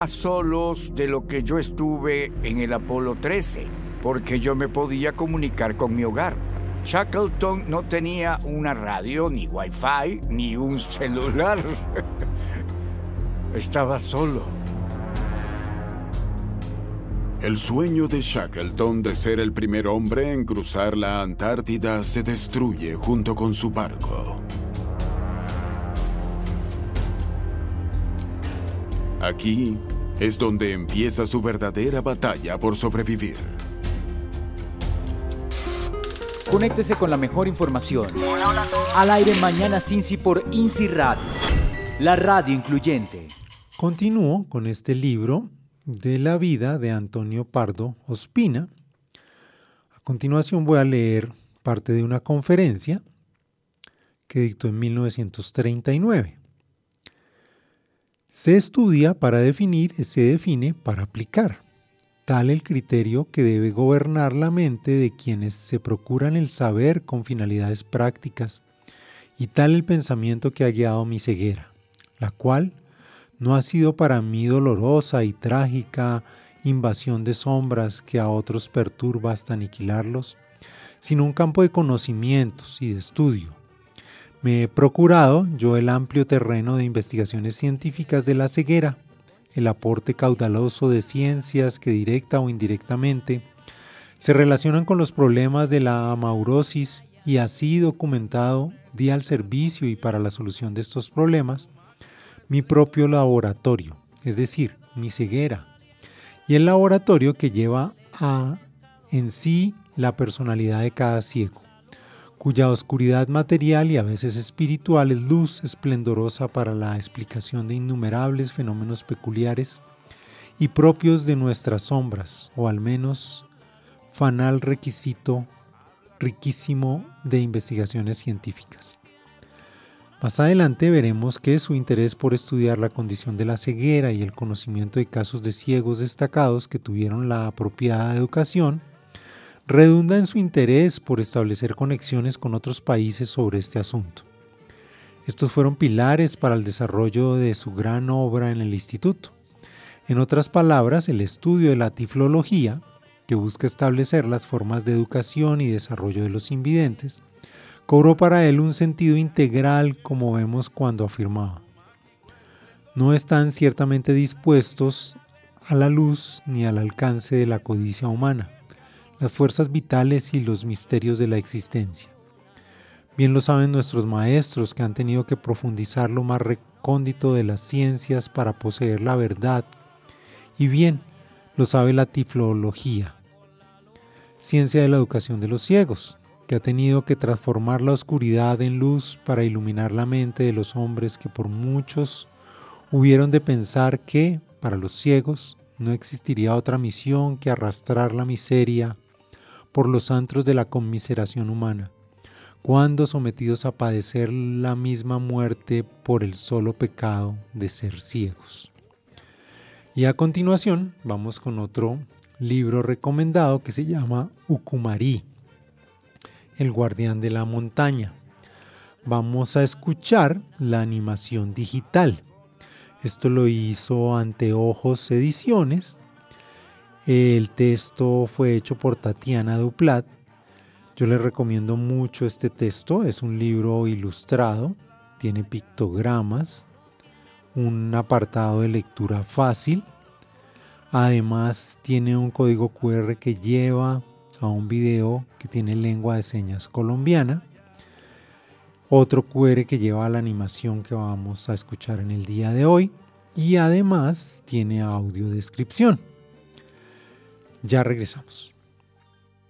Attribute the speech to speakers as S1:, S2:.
S1: solos de lo que yo estuve en el Apolo 13, porque yo me podía comunicar con mi hogar. Shackleton no tenía una radio, ni wifi, ni un celular. Estaba solo.
S2: El sueño de Shackleton de ser el primer hombre en cruzar la Antártida se destruye junto con su barco. Aquí es donde empieza su verdadera batalla por sobrevivir.
S3: Conéctese con la mejor información. Al aire Mañana Cincy por INCI Radio, la radio incluyente.
S4: Continúo con este libro de la vida de Antonio Pardo Ospina. A continuación voy a leer parte de una conferencia que dictó en 1939. Se estudia para definir y se define para aplicar. Tal el criterio que debe gobernar la mente de quienes se procuran el saber con finalidades prácticas, y tal el pensamiento que ha guiado mi ceguera, la cual no ha sido para mí dolorosa y trágica invasión de sombras que a otros perturba hasta aniquilarlos, sino un campo de conocimientos y de estudio. Me he procurado yo el amplio terreno de investigaciones científicas de la ceguera, el aporte caudaloso de ciencias que directa o indirectamente se relacionan con los problemas de la amaurosis, y así documentado di al servicio y para la solución de estos problemas mi propio laboratorio, es decir, mi ceguera, y el laboratorio que lleva en sí la personalidad de cada ciego, cuya oscuridad material y a veces espiritual es luz esplendorosa para la explicación de innumerables fenómenos peculiares y propios de nuestras sombras, o al menos fanal requisito riquísimo de investigaciones científicas. Más adelante veremos que su interés por estudiar la condición de la ceguera y el conocimiento de casos de ciegos destacados que tuvieron la apropiada educación redunda en su interés por establecer conexiones con otros países sobre este asunto. Estos fueron pilares para el desarrollo de su gran obra en el instituto. En otras palabras, el estudio de la tiflología, que busca establecer las formas de educación y desarrollo de los invidentes, cobró para él un sentido integral, como vemos cuando afirmaba: no están ciertamente dispuestos a la luz ni al alcance de la codicia humana las fuerzas vitales y los misterios de la existencia. Bien lo saben nuestros maestros, que han tenido que profundizar lo más recóndito de las ciencias para poseer la verdad, y bien lo sabe la tiflología, ciencia de la educación de los ciegos, que ha tenido que transformar la oscuridad en luz para iluminar la mente de los hombres que por muchos hubieron de pensar que, para los ciegos, no existiría otra misión que arrastrar la miseria por los antros de la conmiseración humana, cuando sometidos a padecer la misma muerte por el solo pecado de ser ciegos. Y a continuación vamos con otro libro recomendado que se llama Ucumari, el guardián de la montaña. Vamos a escuchar la animación digital. Esto lo hizo Anteojos Ediciones. El texto fue hecho por Tatiana Duplat. Yo les recomiendo mucho este texto. Es un libro ilustrado, tiene pictogramas, un apartado de lectura fácil. Además tiene un código QR que lleva a un video que tiene lengua de señas colombiana. Otro QR que lleva a la animación que vamos a escuchar en el día de hoy. Y además tiene audiodescripción. Ya regresamos.